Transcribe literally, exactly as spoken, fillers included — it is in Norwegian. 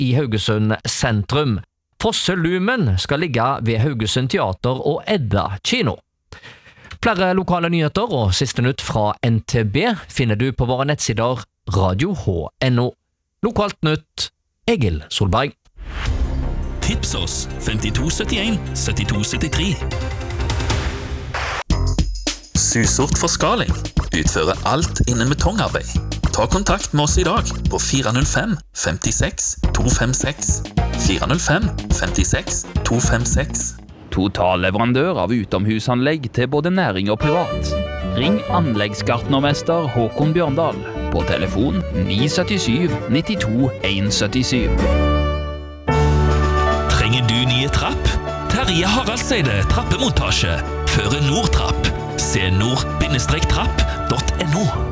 i Haugesund sentrum. Fosselumen skal ligge ved Haugesund Teater og Edda kino. Flere lokale nyheter og siste nytt fra N T B finner du på våre nettsider radio h punktum n o. Lokalt nytt, Egil Solberg. Tips oss femtito syttien syttito syttitre. Susort Forskaling utfører alt innen betongarbeid. Ta kontakt med oss i dag på fire null fem fem seks to fem seks, fire null fem fem seks to fem seks. Totalleverandør av utomhusanlegg til både næring og privat. Ring anleggsgartnermester Håkon Bjørndal på telefon ni syv syv ni to en syv syv. Trenger du nye trapp? Terje Haraldseide trappemontasje. Føre Nordtrapp. Se nord trapp punktum no.